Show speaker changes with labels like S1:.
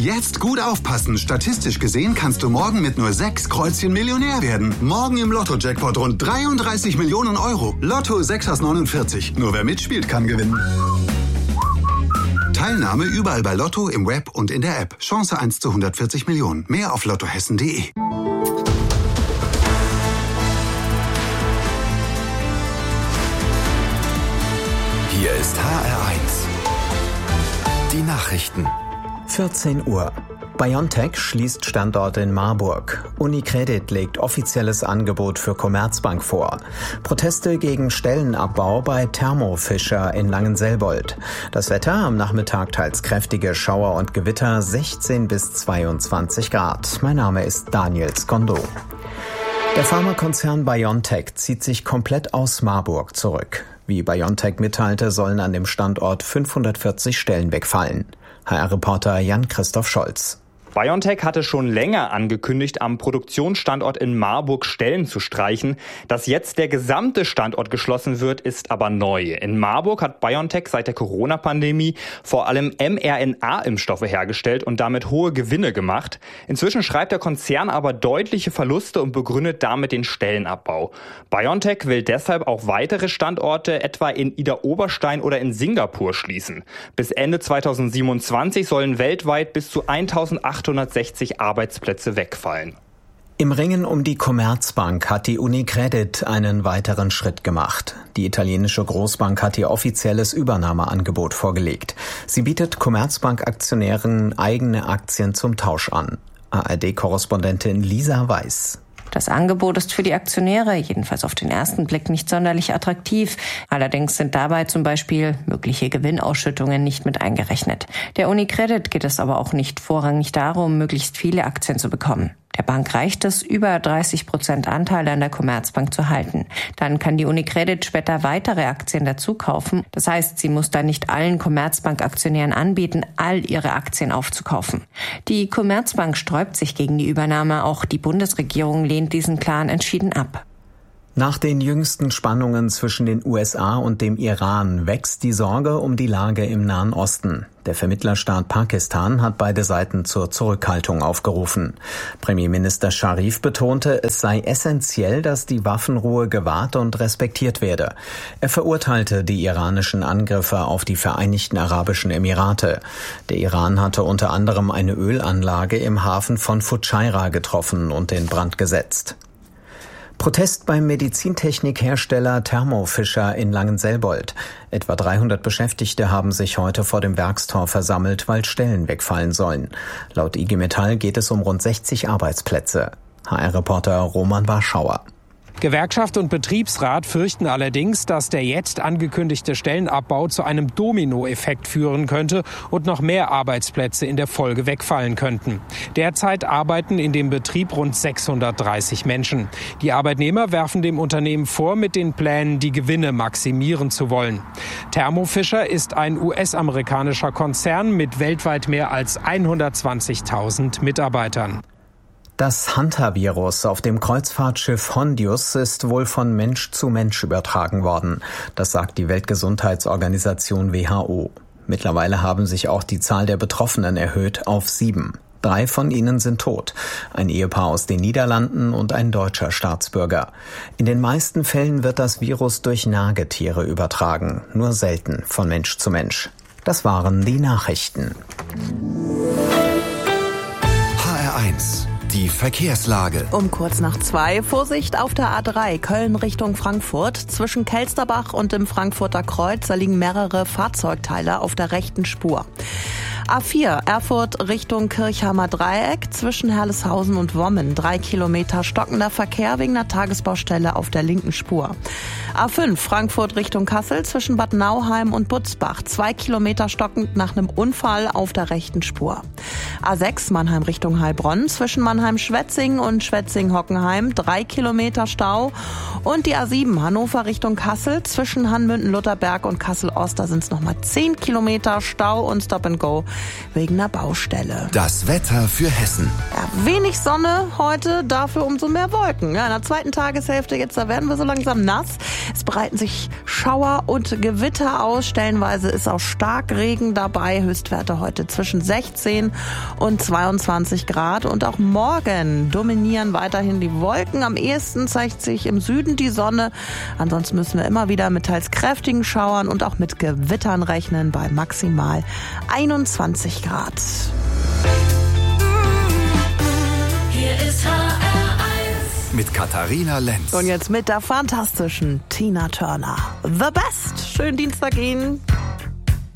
S1: Jetzt gut aufpassen. Statistisch gesehen kannst du morgen mit nur 6 Kreuzchen Millionär werden. Morgen im Lotto-Jackpot rund 33 Millionen Euro. Lotto 6 aus 49. Nur wer mitspielt, kann gewinnen. Teilnahme überall bei Lotto, im Web und in der App. Chance 1 zu 140 Millionen. Mehr auf lottohessen.de.
S2: Hier ist HR1. Die Nachrichten.
S3: 14 Uhr. BioNTech schließt Standort in Marburg. UniCredit legt offizielles Angebot für Commerzbank vor. Proteste gegen Stellenabbau bei Thermo Fisher in Langenselbold. Das Wetter am Nachmittag teils kräftige Schauer und Gewitter, 16 bis 22 Grad. Mein Name ist Daniel Skondo. Der Pharmakonzern BioNTech zieht sich komplett aus Marburg zurück. Wie BioNTech mitteilte, sollen an dem Standort 540 Stellen wegfallen. HR-Reporter Jan-Christoph Scholz.
S4: BioNTech hatte schon länger angekündigt, am Produktionsstandort in Marburg Stellen zu streichen. Dass jetzt der gesamte Standort geschlossen wird, ist aber neu. In Marburg hat BioNTech seit der Corona-Pandemie vor allem mRNA-Impfstoffe hergestellt und damit hohe Gewinne gemacht. Inzwischen schreibt der Konzern aber deutliche Verluste und begründet damit den Stellenabbau. BioNTech will deshalb auch weitere Standorte, etwa in Idar-Oberstein oder in Singapur, schließen. Bis Ende 2027 sollen weltweit bis zu 1.860 Arbeitsplätze wegfallen.
S3: Im Ringen um die Commerzbank hat die UniCredit einen weiteren Schritt gemacht. Die italienische Großbank hat ihr offizielles Übernahmeangebot vorgelegt. Sie bietet Commerzbank-Aktionären eigene Aktien zum Tausch an. ARD-Korrespondentin Lisa Weiß.
S5: Das Angebot ist für die Aktionäre jedenfalls auf den ersten Blick nicht sonderlich attraktiv. Allerdings sind dabei zum Beispiel mögliche Gewinnausschüttungen nicht mit eingerechnet. Der UniCredit geht es aber auch nicht vorrangig darum, möglichst viele Aktien zu bekommen. Der Bank reicht es, über 30% Anteile an der Commerzbank zu halten. Dann kann die UniCredit später weitere Aktien dazu kaufen. Das heißt, sie muss dann nicht allen Commerzbank-Aktionären anbieten, all ihre Aktien aufzukaufen. Die Commerzbank sträubt sich gegen die Übernahme. Auch die Bundesregierung lehnt diesen Plan entschieden ab.
S3: Nach den jüngsten Spannungen zwischen den USA und dem Iran wächst die Sorge um die Lage im Nahen Osten. Der Vermittlerstaat Pakistan hat beide Seiten zur Zurückhaltung aufgerufen. Premierminister Scharif betonte, es sei essentiell, dass die Waffenruhe gewahrt und respektiert werde. Er verurteilte die iranischen Angriffe auf die Vereinigten Arabischen Emirate. Der Iran hatte unter anderem eine Ölanlage im Hafen von Fujairah getroffen und in Brand gesetzt. Protest beim Medizintechnikhersteller Thermo Fisher in Langenselbold. Etwa 300 Beschäftigte haben sich heute vor dem Werkstor versammelt, weil Stellen wegfallen sollen. Laut IG Metall geht es um rund 60 Arbeitsplätze. HR-Reporter Roman Warschauer.
S6: Gewerkschaft und Betriebsrat fürchten allerdings, dass der jetzt angekündigte Stellenabbau zu einem Dominoeffekt führen könnte und noch mehr Arbeitsplätze in der Folge wegfallen könnten. Derzeit arbeiten in dem Betrieb rund 630 Menschen. Die Arbeitnehmer werfen dem Unternehmen vor, mit den Plänen die Gewinne maximieren zu wollen. Thermo Fisher ist ein US-amerikanischer Konzern mit weltweit mehr als 120.000 Mitarbeitern.
S3: Das Hantavirus auf dem Kreuzfahrtschiff Hondius ist wohl von Mensch zu Mensch übertragen worden. Das sagt die Weltgesundheitsorganisation WHO. Mittlerweile haben sich auch die Zahl der Betroffenen erhöht auf 7. 3 von ihnen sind tot. Ein Ehepaar aus den Niederlanden und ein deutscher Staatsbürger. In den meisten Fällen wird das Virus durch Nagetiere übertragen, nur selten von Mensch zu Mensch. Das waren die Nachrichten.
S2: HR1. Die Verkehrslage.
S7: Um kurz nach 2. Vorsicht auf der A3 Köln Richtung Frankfurt. Zwischen Kelsterbach und dem Frankfurter Kreuz, da liegen mehrere Fahrzeugteile auf der rechten Spur. A4 Erfurt Richtung Kirchheimer Dreieck zwischen Herleshausen und Wommen. 3 Kilometer stockender Verkehr wegen einer Tagesbaustelle auf der linken Spur. A5 Frankfurt Richtung Kassel zwischen Bad Nauheim und Butzbach. 2 Kilometer stockend nach einem Unfall auf der rechten Spur. A6 Mannheim Richtung Heilbronn zwischen Mannheim-Schwetzingen und Schwetzingen-Hockenheim. 3 Kilometer Stau. Und die A7 Hannover Richtung Kassel zwischen Hanmünden-Lutherberg und Kassel-Ost. Da sind es nochmal 10 Kilometer Stau und Stop and Go wegen einer Baustelle.
S2: Das Wetter für Hessen.
S7: Ja, wenig Sonne heute, dafür umso mehr Wolken. Ja, in der zweiten Tageshälfte jetzt, da werden wir so langsam nass. Es breiten sich Schauer und Gewitter aus. Stellenweise ist auch Starkregen dabei. Höchstwerte heute zwischen 16 und 22 Grad. Und auch morgen dominieren weiterhin die Wolken. Am ehesten zeigt sich im Süden die Sonne. Ansonsten müssen wir immer wieder mit teils kräftigen Schauern und auch mit Gewittern rechnen bei maximal 21 Grad.
S8: Hier ist HR1
S2: mit Katharina Lenz.
S7: Und jetzt mit der fantastischen Tina Turner. The Best. Schönen Dienstag Ihnen.